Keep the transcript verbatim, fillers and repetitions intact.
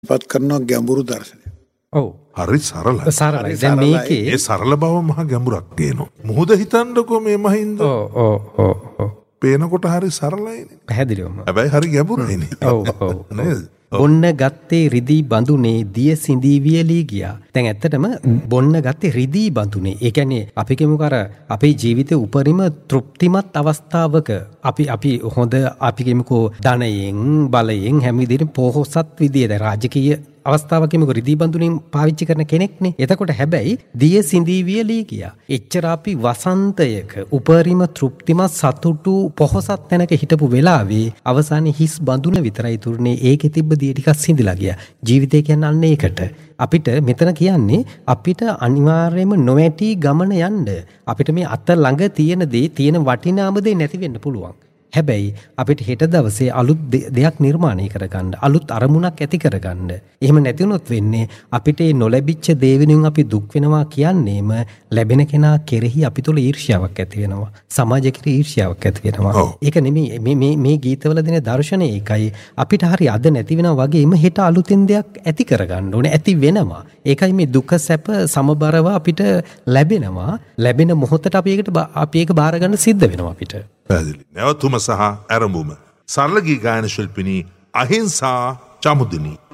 පත් කරනවා ගැඹුරු දර්ශනය. ඔව්. හරි සරලයි. සරලයි. දැන් මේකේ ඒ සරල බව මහා ගැඹුරක් තියෙනවා. මුහුද හිතන්නකෝ මේ මහින්ද. ඔව් ඔව් ඔව් ඔව්. පේනකොට හරි සරලයිනේ. පැහැදිලිවම. හැබැයි හරි ගැඹුරුයිනේ. ඔව් ඔව්. නේද? බොන්න ගත්තේ රිදී බඳුනේ දිය සිඳී වියලී ගියා. දැන් ඇත්තටම බොන්න ගත්තේ රිදී බඳුනේ. ඒ කියන්නේ අපි කියමුකෝ අර අපේ ජීවිතේ උපරිම තෘප්තිමත් අවස්ථාවක අපි අපි හොඳ අපි කියමුකෝ ධනයෙන් බලයෙන් හැම විදිහටම පොහොසත් විදියට රාජකීය අවස්ථාවක් කියමුකෝ රිදී බඳුනෙන් පාවිච්චි කරන කෙනෙක්නේ. එතකොට හැබැයි දිය සිඳී වියලී ගියා. එච්චර අපි වසන්තයක උපරිම තෘප්තිමත් සතුටු පොහොසත් තැනක හිටපු වෙලාවේ අවසානයේ හිස් බඳුන විතරයි තුරුනේ. ඒකේ තිබ්බ දිය ටිකක් සිඳිලා ගියා. ජීවිතය කියන්නේ අන්න ඒකට. අපිට මෙතන කියන්නේ අපිට අනිවාර්යයෙන්ම නොවැටි ගමන යන්න. අපිට මේ අත ළඟ තියෙන දේ තියෙන වටිනාම දේ නැති වෙන්න පුළුවන්. හැබැයි අපිට හෙට දවසේ අලුත් දෙයක් නිර්මාණය කරගන්න, අලුත් අරමුණක් ඇති කරගන්න. එහෙම නැති වුණොත් වෙන්නේ අපිට මේ නොලැබිච්ච දේ වෙනුවෙන් අපි දුක් වෙනවා කියන්නේම ලැබෙන කෙනා කෙරෙහි අපි තුල ඊර්ෂ්‍යාවක් ඇති වෙනවා. සමාජය කෙරෙහි ඊර්ෂ්‍යාවක් ඇති වෙනවා. ඒක නෙමෙයි මේ මේ මේ ගීතවල දෙන දර්ශනය ඒකයි. අපිට හරි අද නැති වෙනා වගේම හෙට අලුතෙන් දෙයක් ඇති කරගන්න ඕනේ. ඇති වෙනවා. ඒකයි මේ දුක සැප සමබරව අපිට ලැබෙනවා. ලැබෙන මොහොතට අපි ඒකට අපි ඒක බාර ගන්න සිද්ධ වෙනවා අපිට. පැහැදිලි. නැවතුම සහ ඇරඹුම. සරල ගී ගායන ශිල්පිනී අහිංසා චමුදිනී